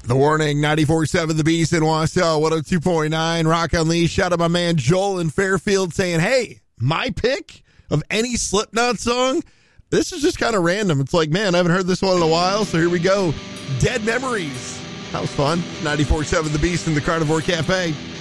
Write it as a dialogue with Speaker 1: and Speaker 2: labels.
Speaker 1: The Warning, 94.7 The Beast in Wausau, 102.9 Rock Unleashed. Shout out my man Joel in Fairfield saying, hey, my pick of any Slipknot song, this is just kind of random. It's like, man, I haven't heard this one in a while, so here we go. Dead Memories. That was fun. 94.7 The Beast in the Carnivore Cafe.